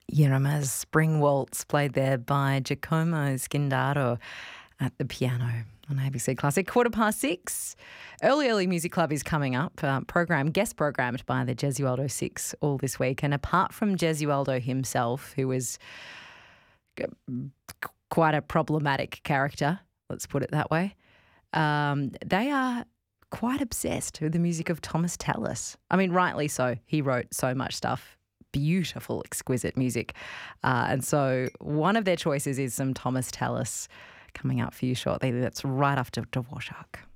Yerema's Spring Waltz, played there by Giacomo Scindaro at the piano on ABC Classic. 6:15. Early Music Club is coming up, guest programmed by the Gesualdo Six all this week. And apart from Gesualdo himself, who was quite a problematic character, let's put it that way, they are quite obsessed with the music of Thomas Tallis. I mean, rightly so. He wrote so much stuff. Beautiful, exquisite music. And so one of their choices is some Thomas Tallis coming up for you shortly. That's right after Dvorak.